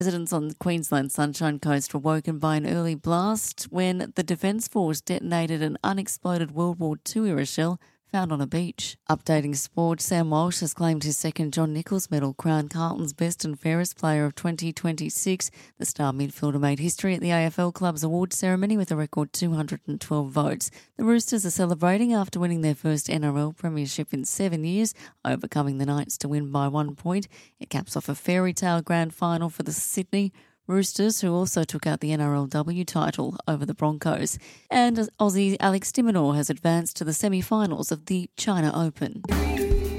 Residents on Queensland's Sunshine Coast were woken by an early blast when the Defence Force detonated an unexploded World War II-era shell found on a beach. Updating sport, Sam Walsh has claimed his second John Nichols medal, crowned Carlton's best and fairest player of 2026. The star midfielder made history at the AFL Club's award ceremony with a record 212 votes. The Roosters are celebrating after winning their first NRL premiership in 7 years, overcoming the Knights to win by 1 point. It caps off a fairy tale grand final for the Sydney Roosters, who also took out the NRLW title over the Broncos. And Aussie Alex de Minaur has advanced to the semi-finals of the China Open.